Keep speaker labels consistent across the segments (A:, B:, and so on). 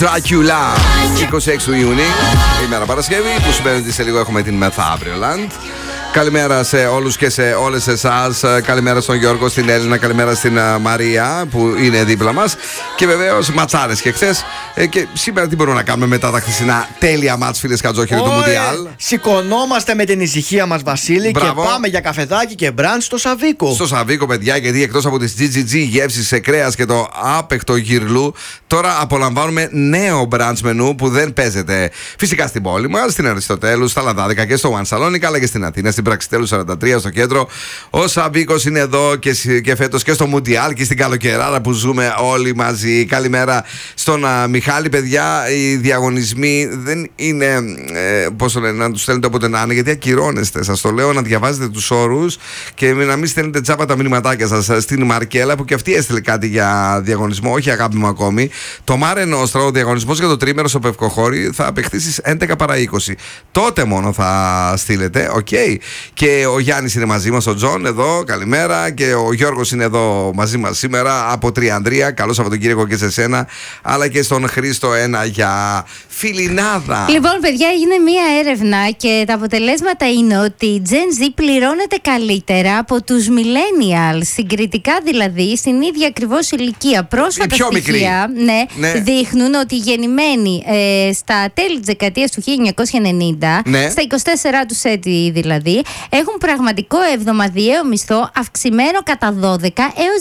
A: Dracula, 26 του Ιούνιου, ημέρα Παρασκευή, που σημαίνει ότι σε λίγο έχουμε την μεθαύριο Land. Καλημέρα σε όλους και σε όλες εσάς. Καλημέρα στον Γιώργο, στην Έλληνα, καλημέρα στην Μαρία που είναι δίπλα μας. Και βεβαίως ματσάρες και χθες. Και σήμερα τι μπορούμε να κάνουμε μετά τα χθεσινά τέλεια μάτς, φίλες Κατζόχερη, του Μουντιάλ.
B: Σηκωνόμαστε με την ησυχία μας, Βασίλη. Μπράβο. Και πάμε για καφεδάκι και μπραντ στο Σαβίκο.
A: Στο Σαβίκο, παιδιά, γιατί εκτός από τις GGG γεύσεις σε κρέας και το άπεκτο γυρλού, τώρα απολαμβάνουμε νέο μπραντ μενού που δεν παίζεται φυσικά στην πόλη μας, στην Αριστοτέλου, στα Λαδάδικα και στο One Σαλόνικα, αλλά και στην Αθήνα, στην Πραξιτέλου 43 στο κέντρο. Ο Σαβίκος είναι εδώ και φέτος και στο Μουντιάλ και στην καλοκαιράρα που ζούμε όλοι μαζί. Καλημέρα στον Μιχάλη, παιδιά. Οι διαγωνισμοί δεν είναι πώς λένε, να τους στέλνετε όποτε να είναι, γιατί ακυρώνεστε. Σας το λέω, να διαβάζετε τους όρους και να μην στέλνετε τσάπα τα μηνυματάκια σας. Στην Μαρκέλα, που και αυτή έστειλε κάτι για διαγωνισμό, όχι αγάπη μου ακόμη. Το Mare Nostra, ο διαγωνισμός για το τρίμερο στο Πευκοχώρι, θα απεχθεί στις 11 παρά 20. Τότε μόνο θα στείλετε, οκ. Και ο Γιάννης είναι μαζί μας, ο Τζον εδώ, καλημέρα. Και ο Γιώργος είναι εδώ μαζί μας σήμερα από Τριανδρία. Καλό Σαββατοκύριακο και σε σένα, αλλά και στον Χρήστο ένα για φιλινάδα.
C: Λοιπόν, παιδιά, έγινε μία έρευνα και τα αποτελέσματα είναι ότι η Gen Z πληρώνεται καλύτερα από τους Millennials. Συγκριτικά δηλαδή, στην ίδια ακριβώς ηλικία. Πρόσφατα στοιχεία δείχνουν ότι οι γεννημένοι στα τέλη της δεκαετίας του 1990, στα 24 τους έτη δηλαδή, έχουν πραγματικό εβδομαδιαίο μισθό αυξημένο κατά 12 έως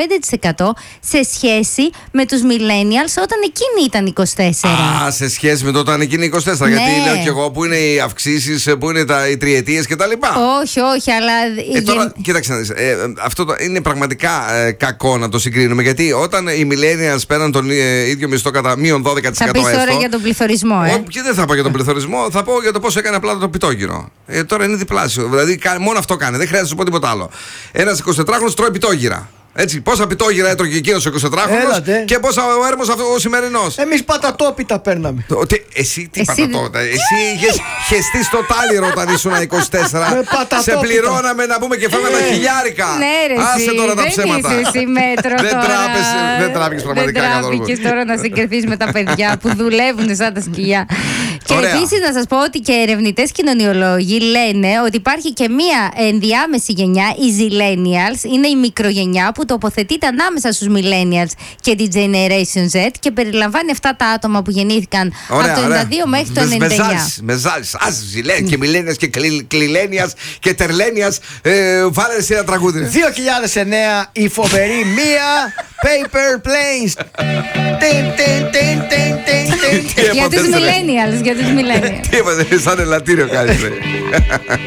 C: 15% σε σχέση με τους Millennials όταν εκείνοι ήταν 24.
A: Σε σχέση με το όταν εκείνοι 24. Γιατί λέω κι εγώ που είναι οι αυξήσεις, που είναι οι τριετίες κτλ.
C: Όχι, αλλά.
A: Τώρα, κοίταξε να δεις. Αυτό είναι πραγματικά κακό να το συγκρίνουμε. Γιατί όταν οι Millennials παίρνουν τον ίδιο μισθό κατά μείον 12%.
C: Θα πεις τώρα για τον πληθωρισμό,
A: Και δεν θα πω για τον πληθωρισμό, θα πω για το πόσο έκανε απλά το πιτόγυρο. Τώρα είναι διπλάσιο. Δηλαδή μόνο αυτό κάνει, δεν χρειάζεται να σου πω τίποτα άλλο. Ένας 24χρονος τρώει πιτόγυρα. Έτσι, πόσα πιτόγυρα έτρωγε εκείνος ο 24χρονος και πόσα ο έρμος ο σημερινός.
B: Εμείς πατατόπιτα παίρναμε.
A: Εσύ τι πατατόπιτα. Εσύ είχες χεστεί στο τάλιρο όταν ήσουν 24. Σε πληρώναμε να πούμε και φάγαμε τα χιλιάρικα. Άσε τώρα τα ψέματα. Δεν τράπηκες πραγματικά καθόλου.
C: Δεν τράπηκες τώρα να συγκριθείς με τα παιδιά που δουλεύουν σαν τα σκυλιά. Και επίσης να σας πω ότι και ερευνητές κοινωνιολόγοι λένε ότι υπάρχει και μία ενδιάμεση γενιά, οι Zillennials, είναι η μικρογενιά που τοποθετείται ανάμεσα στους Millennials και τη Generation Z και περιλαμβάνει αυτά τα άτομα που γεννήθηκαν από το 92 μέχρι το 99.
A: Μεζάλεις, Zillennials και Millennials και Κλιλένιας και Τερλένιας. Βάλε εσύ ένα τραγούδι.
B: 2009, η φοβερή μία Paper Planes.
C: Για τους Millennials.
A: Τι είπατε, σαν ελαττήριο κάνεις.